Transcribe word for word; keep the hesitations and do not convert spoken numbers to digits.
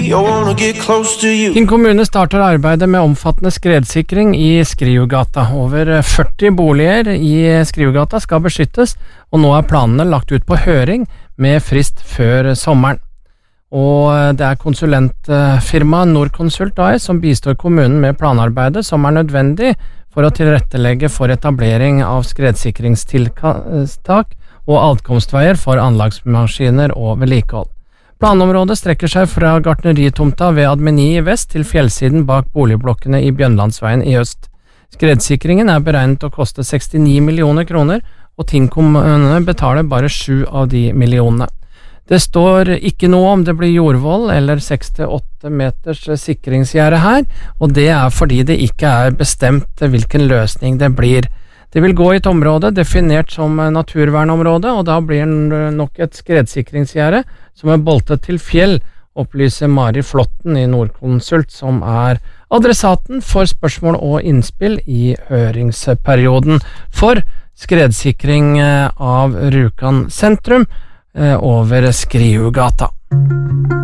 I wanna get close to you. Tinn kommune starter arbeidet med omfattende skredsikring i Skrivgata. Over førti boliger i Skrivgata skal beskyttes, og nå er planene lagt ut på høring med frist før sommeren. Og det er konsulentfirmaet Norconsult A S som bistår kommunen med planarbeidet som er nødvendig for å tilrettelegge for etablering av skredsikringstiltak og adkomstveier for anlagsmaskiner og vedlikehold. Planområdet strekker seg fra gartneritomta ved Admini i vest til fjellsiden bak boligblokkene i Bjønlandsveien i øst. Skredsikringen er beregnet å koste sekstini millioner kroner, og Tinn kommune betaler bare sju av de millionene. Det står ikke noe om det blir jordvoll eller seks til åtte meters sikringsgjerde her, og det er fordi det ikke er bestemt hvilken løsning det blir. Det vil gå i et område definert som naturvernområde, og da blir det nok et skredsikringsgjerde som er boltet til fjell, opplyser Mari Flotten i Norconsult, som er adressaten for spørsmål og innspill i høringsperioden for skredsikring av Rjukan sentrum over Skrivgata.